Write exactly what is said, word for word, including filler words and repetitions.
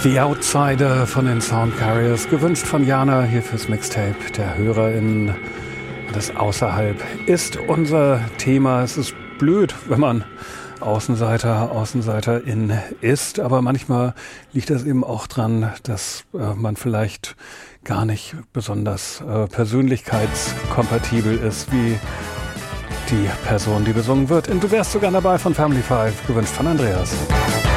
The Outsider von den Sound Carriers, gewünscht von Jana hier fürs Mixtape der HörerInnen. Das Außerhalb ist unser Thema. Es ist blöd, wenn man Außenseiter, Außenseiterin ist, aber manchmal liegt das eben auch dran, dass äh, man vielleicht gar nicht besonders äh, persönlichkeitskompatibel ist, wie die Person, die besungen wird. Und du wärst sogar dabei von Family Five, gewünscht von Andreas.